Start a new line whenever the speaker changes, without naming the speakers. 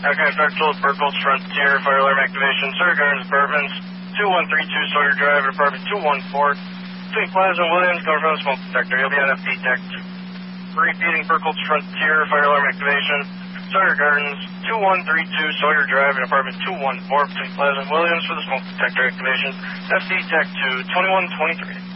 Okay, Factual at Burkholz Frontier, fire alarm activation, Sawyer Gardens Apartments, 2132 Sawyer Drive, apartment 214, between Plaza and Williams, coming from the smoke detector. You'll be on FD Tech 2. Repeating Burkholz Frontier, fire alarm activation, Sawyer Gardens, 2132 Sawyer Drive, and apartment 214, between Plaza and Williams for the smoke detector activation. FD Tech 2, 2123.